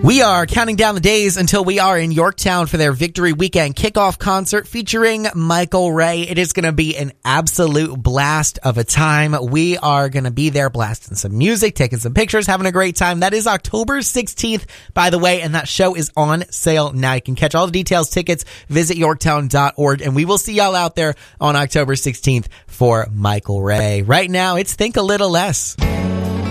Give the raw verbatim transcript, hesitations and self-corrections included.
We are counting down the days until we are in Yorktown for their Victory Weekend kickoff concert featuring Michael Ray. It is going to be an absolute blast of a time. We are going to be there blasting some music, taking some pictures, having a great time. That is October sixteenth, by the way, and that show is on sale now. You can catch all the details, tickets, visit yorktown dot org, and we will see y'all out there on October sixteenth for Michael Ray. Right now, it's Think a Little Less.